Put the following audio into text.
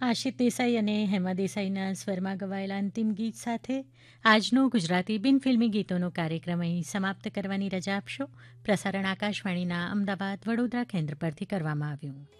આશિત દેસાઈ અને હેમા દેસાઈના સ્વરમાં ગવાયેલા અંતિમ ગીત સાથે આજનો ગુજરાતી બિનફિલ્મી ગીતોનો કાર્યક્રમ અહીં સમાપ્ત કરવાની રજા આપશો. પ્રસારણ આકાશવાણીના અમદાવાદ વડોદરા કેન્દ્ર પરથી કરવામાં આવ્યું.